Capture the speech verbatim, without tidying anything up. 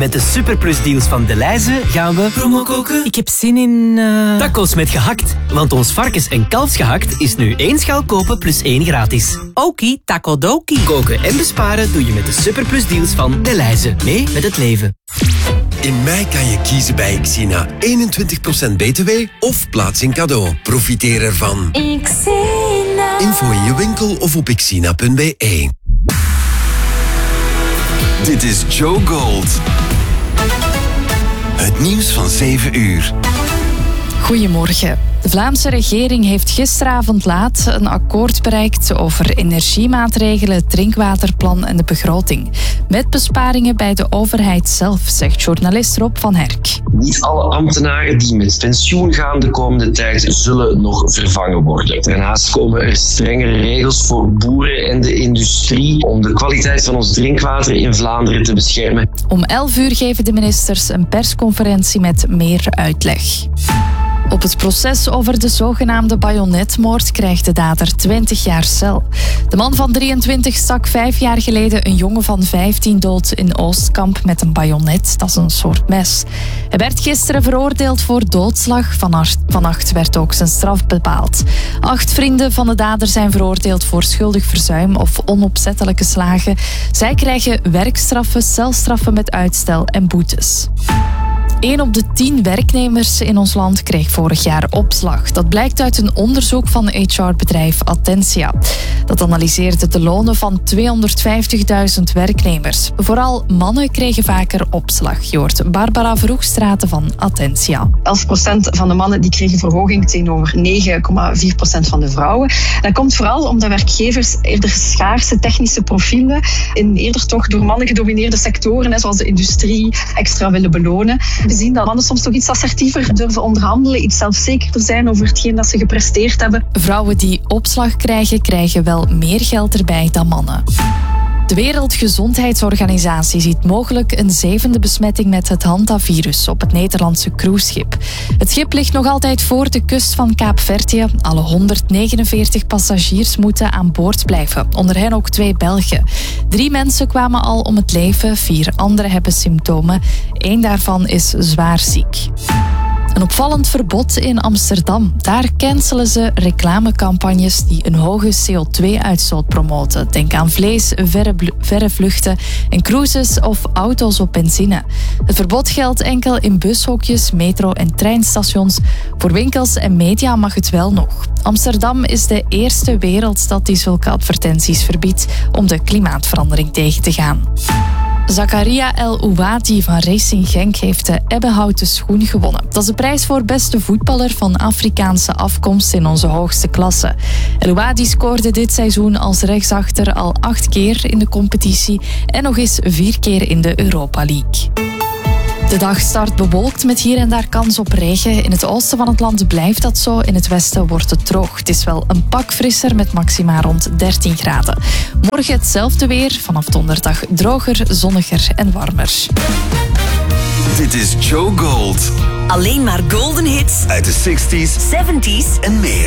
Met de Superplus deals van Delhaize gaan we promo koken. Ik heb zin in... Uh... Tacos met gehakt. Want ons varkens- en kalfsgehakt is nu één schaal kopen plus één gratis. Okie, taco dokie. Koken en besparen doe je met de Superplus deals van Delhaize. Mee met het leven. In mei kan je kiezen bij Xina. eenentwintig procent B T W of plaatsing cadeau. Profiteer ervan. Xina. Info in je winkel of op xina punt b e. Dit is Joe Gold. Het nieuws van zeven uur. Goedemorgen. De Vlaamse regering heeft gisteravond laat een akkoord bereikt over energiemaatregelen, het drinkwaterplan en de begroting. Met besparingen bij de overheid zelf, zegt journalist Rob van Herk. Niet alle ambtenaren die met pensioen gaan de komende tijd zullen nog vervangen worden. Daarnaast komen er strengere regels voor boeren en de industrie om de kwaliteit van ons drinkwater in Vlaanderen te beschermen. Om elf uur geven de ministers een persconferentie met meer uitleg. Op het proces over de zogenaamde bajonetmoord krijgt de dader twintig jaar cel. De man van drieëntwintig stak vijf jaar geleden een jongen van vijftien dood in Oostkamp met een bajonet. Dat is een soort mes. Hij werd gisteren veroordeeld voor doodslag. Vannacht werd ook zijn straf bepaald. Acht vrienden van de dader zijn veroordeeld voor schuldig verzuim of onopzettelijke slagen. Zij krijgen werkstraffen, celstraffen met uitstel en boetes. Een op de tien werknemers in ons land kreeg vorig jaar opslag. Dat blijkt uit een onderzoek van H R-bedrijf Attentia. Dat analyseerde de lonen van tweehonderdvijftigduizend werknemers. Vooral mannen kregen vaker opslag. Je hoort Barbara Vroegstraten van Attentia. elf procent van de mannen die kregen verhoging tegenover negen komma vier procent van de vrouwen. Dat komt vooral omdat werkgevers eerder schaarse technische profielen in eerder toch door mannen gedomineerde sectoren, zoals de industrie, extra willen belonen. We zien dat mannen soms toch iets assertiever durven onderhandelen, iets zelfzekerder zijn over hetgeen dat ze gepresteerd hebben. Vrouwen die opslag krijgen, krijgen wel meer geld erbij dan mannen. De Wereldgezondheidsorganisatie ziet mogelijk een zevende besmetting met het hantavirus op het Nederlandse cruiseschip. Het schip ligt nog altijd voor de kust van Kaapverdië. Alle honderdnegenenveertig passagiers moeten aan boord blijven, onder hen ook twee Belgen. Drie mensen kwamen al om het leven, vier anderen hebben symptomen. Eén daarvan is zwaar ziek. Een opvallend verbod in Amsterdam. Daar cancelen ze reclamecampagnes die een hoge C O twee uitstoot promoten. Denk aan vlees, verre, verre vluchten en cruises of auto's op benzine. Het verbod geldt enkel in bushokjes, metro- en treinstations. Voor winkels en media mag het wel nog. Amsterdam is de eerste wereldstad die zulke advertenties verbiedt om de klimaatverandering tegen te gaan. Zakaria El Ouadi van Racing Genk heeft de Ebbenhouten schoen gewonnen. Dat is de prijs voor beste voetballer van Afrikaanse afkomst in onze hoogste klasse. El Ouadi scoorde dit seizoen als rechtsachter al acht keer in de competitie en nog eens vier keer in de Europa League. De dag start bewolkt met hier en daar kans op regen. In het oosten van het land blijft dat zo. In het westen wordt het droog. Het is wel een pak frisser met maxima rond dertien graden. Morgen hetzelfde weer. Vanaf donderdag droger, zonniger en warmer. Dit is Joe Gold. Alleen maar golden hits Uit de zestig's zeventig's en meer.